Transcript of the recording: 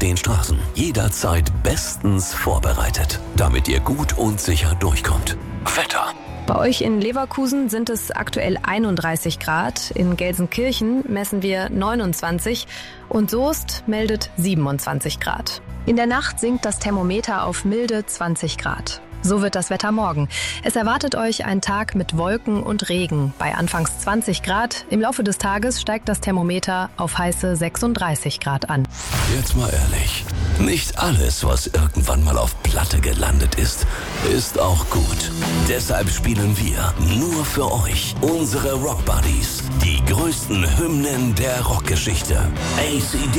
den Straßen. Jederzeit bestens vorbereitet, damit ihr gut und sicher durchkommt. Wetter. Bei euch in Leverkusen sind es aktuell 31 Grad, in Gelsenkirchen messen wir 29 und Soest meldet 27 Grad. In der Nacht sinkt das Thermometer auf milde 20 Grad. So wird das Wetter morgen. Es erwartet euch ein Tag mit Wolken und Regen bei anfangs 20 Grad. Im Laufe des Tages steigt das Thermometer auf heiße 36 Grad an. Jetzt mal ehrlich, nicht alles, was irgendwann mal auf Platte gelandet ist, ist auch gut. Deshalb spielen wir nur für euch unsere Rock Buddies, die größten Hymnen der Rockgeschichte. AC/DC